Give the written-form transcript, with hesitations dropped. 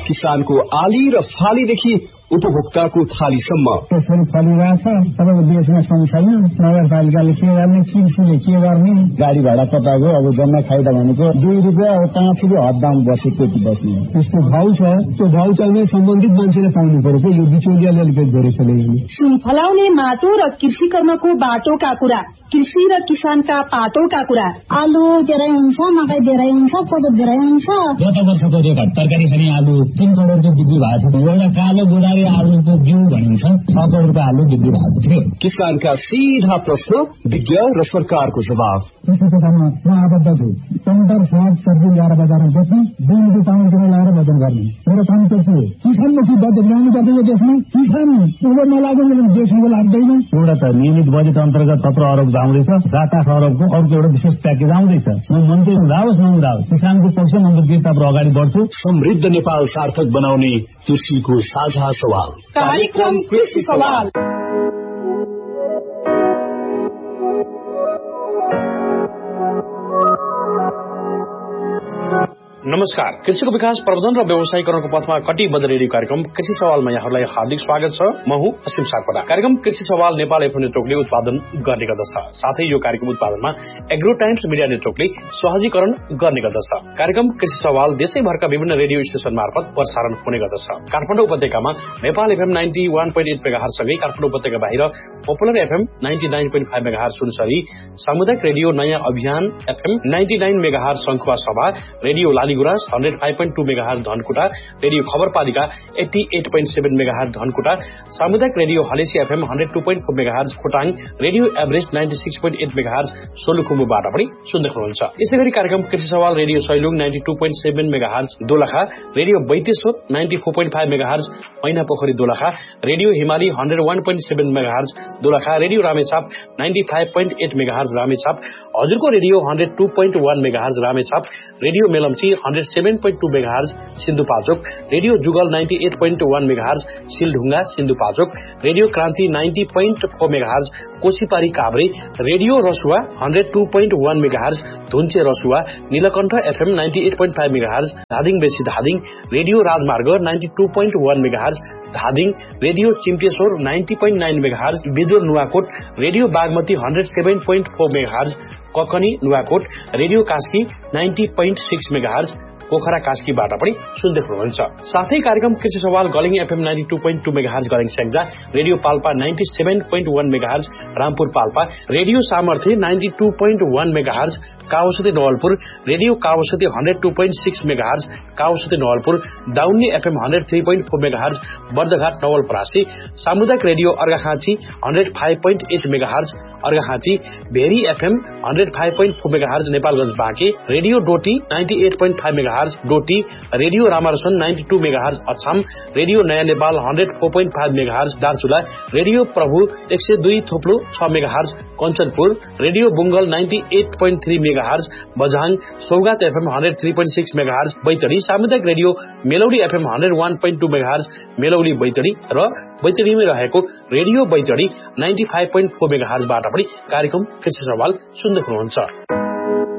किसानको आली र फालीदेखि उपभोक्ताको थालीसम्म त्यसरी फलिरहेछ। तपाईँको देशमा सम छैन, नगरपालिकाले के गर्ने, कृषिले के गर्ने, गाडी भाडा कटाएको अब जम्मा खाइदा भनेको 2 रुपियाँ अब 5 रुपियाँ हददाम बस्यो त्यति बस्ने। त्यसको भाउ छ, त्यो भाउ चाहिँ सम्बन्धित मान्छेले पाउनु पर्यो। यो बिचौलियाले अलिकति धेरै खेलेको। सुन फलाउने माटो र कृषि कर्मको बाटोका कुरा, कृषि र किसानका पाटोका कुरा। आलु धेरै हुन्छ, मकै धेरै हुन्छ, कोदो धेरै हुन्छ। गत वर्षको रेकर्ड तरकारी खाने आलु 3 करोडको बिक्री भएको छ। एउटा कालो गोडारी आलुको बिउ भनिन्छ 6 करोडको आलु बिक्री भएको थियो। किसानका सीधा प्रश्न, विज्ञ र सरकारको जवाब। कृषिको काममा म आबद्ध छु। टमाटर, साग सब्जी ल्याएर बजारमा बेच्ने, 2 रुपियाँ पाउन्ड किलो ल्याएर वजन गर्ने। मेरो काम के थियो? किसानमाथि बजेट ल्याउनु पर्छ। यो देशमा किसान उनीहरू नलाग्नु भने देशमा लाग्दैन। एउटा त नियमित बजेट अन्तर्गत 17 अरब आउँदैछ, 7-8 अरबको अर्को एउटा विशेष प्याकेज आउँदैछ। म मन्त्री हुँदाहोस् नहुँदाहोस् किसानको पक्ष मन्त्रीताबाट अगाडि बढ्छु। समृद्ध नेपाल सार्थक बनाउने कृषिको साझा सवाल, कार्यक्रम कृषि सवाल। नमस्कार। कृषिको विकास, प्रवर्धन र व्यवसायीकरणको पथमा कटिबद्ध रेडियो कार्यक्रम कृषि सवालमा यहाँहरूलाई हार्दिक स्वागत छ। म हुँ असीम सापकोटा। कार्यक्रम कृषि सवाल नेपाल एफएम नेटवर्कले उत्पादन गर्ने गर्दछ। साथै यो कार्यक्रम उत्पादनमा एग्रो टाइम्स मिडिया नेटवर्कले सहजीकरण गर्ने गर्दछ। कार्यक्रम कृषि सवाल देशैभरका विभिन्न रेडियो स्टेशन मार्फत प्रसारण हुने गर्दछ। काठमाडौँ उपत्यकामा नेपाल एफएम 91.8 मेगाहर्ज सँगै काठमाडौँ उपत्यका बाहिर पपुलर एफएम 99.5 मेगाहर्ज सुनसरी, सामुदायिक रेडियो नयाँ अभियान एफएम 99 मेगाहर्ज शंखुवा सभा, radio Laligurans 105.2 megahertz Dhankuta, radio खबरपालिका 88.7 megahertz Dhankuta, सामुदायिक radio Halesi FM 102.4 megahertz Khotang, radio average 96.8 megahertz सोलुखुम्बुबाट पनि सुन्दै हुनुहुन्छ। यसैगरी कार्यक्रम कृषि सवाल radio Sailung 92.7 megahertz Dolakha, radio Baiteshwar 94.5 megahertz मैनापोखरी Dolakha, radio हिमाली 101.7 megahertz Dolakha, radio Ramechhap 95.8 megahertz Ramechhap, हजुरको radio 102.1 megahertz Ramechhap, radio Melamchi 107.2 megahertz Sindhupalchok, radio जुगल 98.1 मेगाहर्ज सिलढुङ्गा सिन्धुपाल्चोक, रेडियो क्रान्ति 90.4 megahertz कोशीपारी Kavre, radio Rasuwa 102.1 megahertz धुन्चे Rasuwa, Neelkanth FM 98.5 megahertz Dhading बेसी धादिङ, रेडियो राजमार्ग 92.1 megahertz Dhading, radio चिम्टेश्वर 90.9 megahertz बिजुर Nuwakot, radio Bagmati 107.4 megahertz Kakani Nuwakot, radio Kaski 90.6 megahertz Pokhara कास्कीबाट पनि सुन्दै हुनुहुन्छ। साथै कार्यक्रम कृषि सवाल गलिङ FM 92.2 megahertz गलिङ Syangja, radio Palpa 97.1 megahertz Rampur Palpa, radio सामर्थ्य 92.1 megahertz काउसती Nawalpur, radio काउसती 102.6 megahertz काउसती Nawalpur, दाउन्नी FM 103.4 megahertz Bardaghat Nawalparasi, सामुदायिक radio Arghakhanchi 105.8 megahertz Arghakhanchi, very FM 105.4 megahertz Nepalgunj Banke, radio Doti 98.5 megahertz Doti, radio रामारसन 92 megahertz Achham, radio नयाँ नेपाल 104.5 मेगाहर्ज दार्चुला, रेडियो प्रभु 102.6 megahertz Kanchanpur, radio बुङ्गल 98.3 megahertz Bajhang, सौगात एफएम 103.6 मेगाहर्ज बैतडी, सामुदायिक रेडियो मेलौडी एफएम 101.2 मेगाहर्ज मेलौडी बैतडी र बैतडीमै रहेको रेडियो बैतडी 95.4 मेगाहर्जबाट पनि कार्यक्रम कृषि सवाल सुन्दै हुनुहुन्छ।